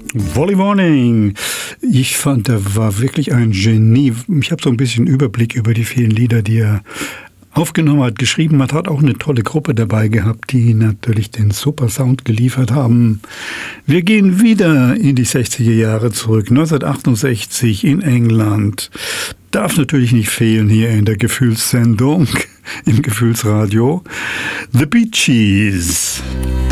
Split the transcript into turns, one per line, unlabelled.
Wally Warning. Ich fand, er war wirklich ein Genie. Ich habe so ein bisschen Überblick über die vielen Lieder, die er aufgenommen hat, geschrieben hat. Hat auch eine tolle Gruppe dabei gehabt, die natürlich den super Sound geliefert haben. Wir gehen wieder in die 60er Jahre zurück. 1968 in England. Darf natürlich nicht fehlen hier in der Gefühlssendung, im Gefühlsradio. The Bee Gees.